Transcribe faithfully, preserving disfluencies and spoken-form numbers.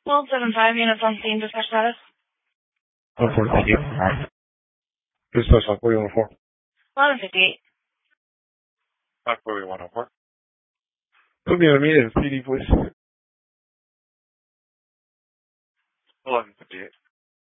twelve seven five, units on scene, dispatch status. one four, thank you. Dispatch on forty-one oh four. eleven fifty-eight. five forty-one oh four. Put me on a meeting, P D, please. eleven fifty-eight.